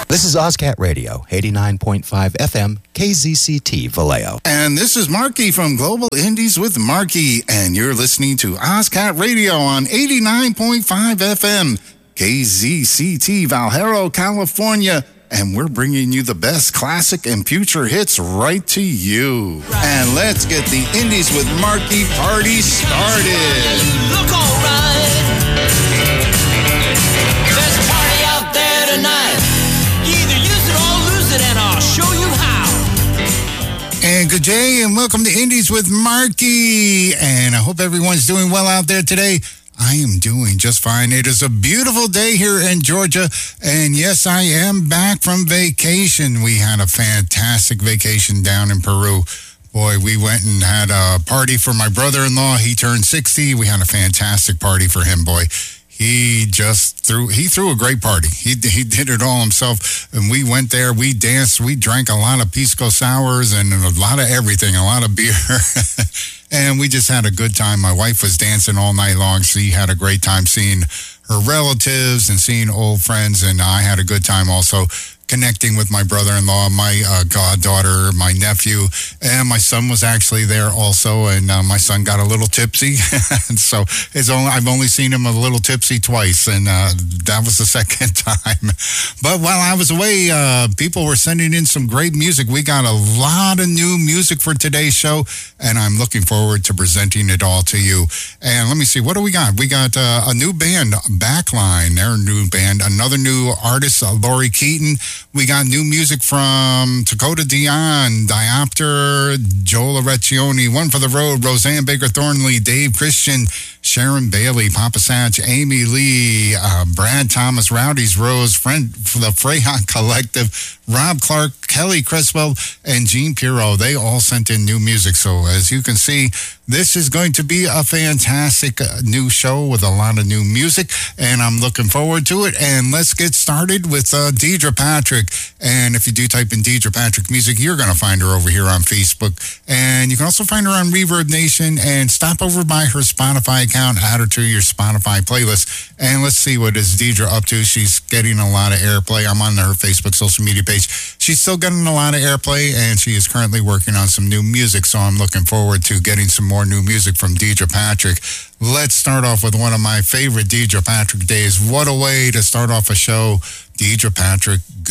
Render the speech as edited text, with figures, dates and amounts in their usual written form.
This is OzCat Radio, 89.5 FM, KZCT Vallejo. And this is Marky from Global Indies with Marky, and you're listening to OzCat Radio on 89.5 FM, KZCT Vallejo, California. And we're bringing you the best classic and future hits right to you. And let's get the Indies with Marky party started. Look all right. There's a party out there tonight. You either use it or lose it, and I'll show you how. And good day, and welcome to Indies with Marky. And I hope everyone's doing well out there today. I am doing just fine. It is a beautiful day here in Georgia. And yes, I am back from vacation. We had a fantastic vacation down in Peru. Boy, we went and had a party for my brother-in-law. He turned 60. We had a fantastic party for him, boy. He threw a great party. He did it all himself. And we went there, we danced, we drank a lot of pisco sours and a lot of everything, a lot of beer. And we just had a good time. My wife was dancing all night long. She had a great time seeing her relatives and seeing old friends. And I had a good time also connecting with my brother-in-law, my goddaughter, my nephew, and my son was actually there also. And my son got a little tipsy. And so I've only seen him a little tipsy twice. And that was the second time. But while I was away, people were sending in some great music. We got a lot of new music for today's show, and I'm looking forward to presenting it all to you. And let me see, what do we got? We got a new band, Backline. They're a new band. Another new artist, Lori Keaton. We got new music from Dakota Dion, Diopter, Joel Orecchioni, One for the Road, Roseanne Baker Thornley, Dave Christian, Sharon Bailey, Papa Satch, Amy Lee, Brad Thomas, Rowdy's Rose, the Freyhawk Collective, Rob Clark, Kelly Creswell, and Gene Pirro. They all sent in new music. So as you can see, this is going to be a fantastic new show with a lot of new music, and I'm looking forward to it. And let's get started with Deidre Patrick. And if you do type in Deidre Patrick Music, you're going to find her over here on Facebook. And you can also find her on Reverb Nation, and stop over by her Spotify account, add her to your Spotify playlist. And let's see what is Deidre up to. She's getting a lot of airplay. I'm on her Facebook social media page. She's still getting a lot of airplay, and she is currently working on some new music. So I'm looking forward to getting some more new music from Deidre Patrick. Let's start off with one of my favorite Deidre Patrick days. What a way to start off a show. Deidre Patrick,